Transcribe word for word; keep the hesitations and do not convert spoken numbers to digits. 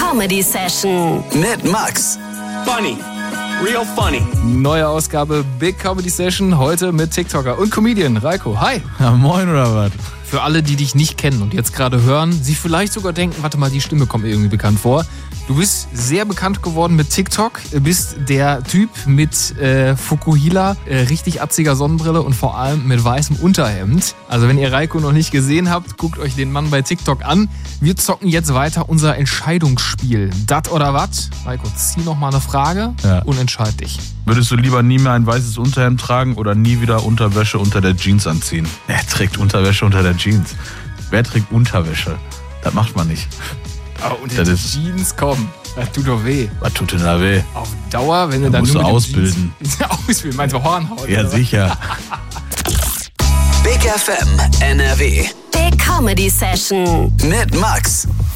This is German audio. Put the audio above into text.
Comedy Session mit Max. Funny. Real funny. Neue Ausgabe Big Comedy Session, heute mit TikToker und Comedian Reiko. Hi. Ja, moin oder was? Für alle, die dich nicht kennen und jetzt gerade hören, sie vielleicht sogar denken, warte mal, die Stimme kommt mir irgendwie bekannt vor. Du bist sehr bekannt geworden mit TikTok, bist der Typ mit äh, Fukuhila, äh, richtig atziger Sonnenbrille und vor allem mit weißem Unterhemd. Also wenn ihr Reiko noch nicht gesehen habt, guckt euch den Mann bei TikTok an. Wir zocken jetzt weiter unser Entscheidungsspiel. Dat oder wat? Reiko, zieh noch mal eine Frage Ja. und entscheid dich. Würdest du lieber nie mehr ein weißes Unterhemd tragen oder nie wieder Unterwäsche unter der Jeans anziehen? Wer trägt Unterwäsche unter der Jeans? Wer trägt Unterwäsche? Das macht man nicht. Oh, und Das die ist- Jeans, komm, das tut doch weh. Was tut denn da weh? Auf Dauer, wenn du Da dann musst nur du mit dem ausbilden. Jeans ausbilden, meinst du Hornhaut? Ja, oder was? sicher. Big F M N R W Big Comedy Session mit Max.